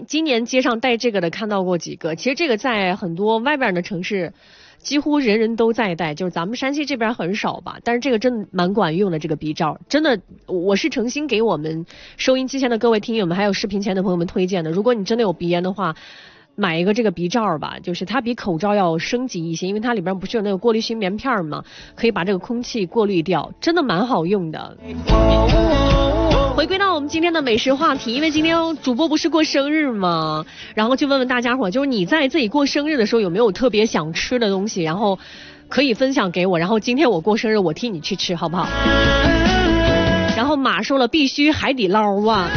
今年街上戴这个的看到过几个，其实这个在很多外边的城市几乎人人都在戴，就是咱们山西这边很少吧，但是这个真的蛮管用的，这个鼻罩真的，我是诚心给我们收音机前的各位听友们还有视频前的朋友们推荐的，如果你真的有鼻炎的话，买一个这个鼻罩吧，就是它比口罩要升级一些，因为它里边不是有那个过滤芯棉片吗，可以把这个空气过滤掉，真的蛮好用的。回归到我们今天的美食话题，因为今天主播不是过生日吗，然后就问问大家伙，就是你在自己过生日的时候有没有特别想吃的东西，然后可以分享给我，然后今天我过生日我替你去吃好不好？然后马说了必须海底捞啊，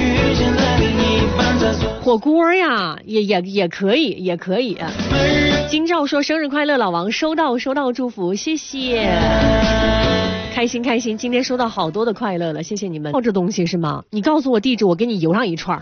火锅呀也可以也可以。金照说生日快乐，老王收到祝福，谢谢，开心开心，今天收到好多的快乐了，谢谢你们。这东西是吗？你告诉我地址，我给你邮上一串。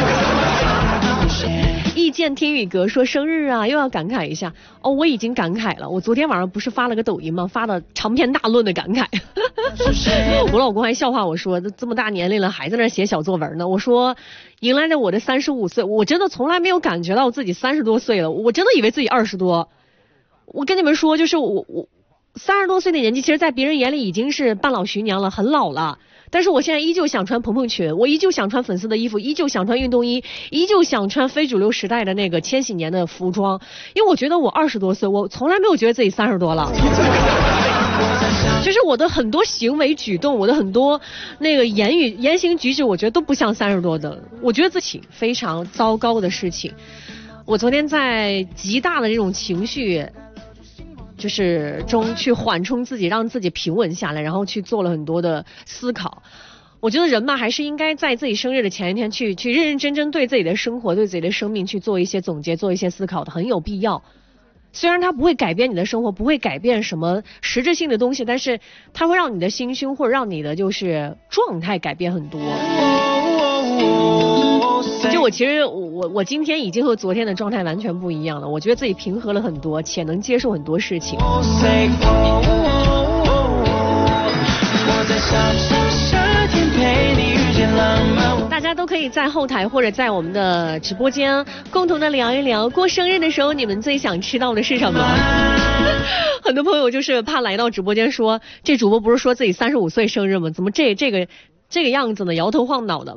意见听雨阁说生日啊，又要感慨一下哦，我已经感慨了，我昨天晚上不是发了个抖音吗？发了长篇大论的感慨。我老公还笑话我说，这么大年龄了还在那写小作文呢。我说迎来了我的35岁，我真的从来没有感觉到自己30多岁了，我真的以为自己20多。我跟你们说，就是我30多岁的年纪，其实在别人眼里已经是半老徐娘了，很老了。但是我现在依旧想穿蓬蓬裙，我依旧想穿粉色的衣服，依旧想穿运动衣，依旧想穿非主流时代的那个千禧年的服装，因为我觉得我20多岁，我从来没有觉得自己30多了。就是我的很多行为举动，我的很多那个言行举止，我觉得都不像30多的。我觉得自己非常糟糕的事情。我昨天在极大的这种情绪就是中去缓冲自己，让自己平稳下来，然后去做了很多的思考。我觉得人嘛，还是应该在自己生日的前一天去认认真真对自己的生活，对自己的生命去做一些总结，做一些思考的，很有必要。虽然它不会改变你的生活，不会改变什么实质性的东西，但是它会让你的心胸或者让你的就是状态改变很多。就我其实我今天已经和昨天的状态完全不一样了，我觉得自己平和了很多，且能接受很多事情。大家都可以在后台或者在我们的直播间共同的聊一聊，过生日的时候你们最想吃到的是什么？很多朋友就是怕来到直播间说，这主播不是说自己35岁生日吗？怎么这个样子呢？摇头晃脑的。